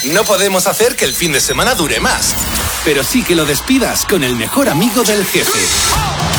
No podemos hacer que el fin de semana dure más, pero sí que lo despidas con el mejor amigo del jefe.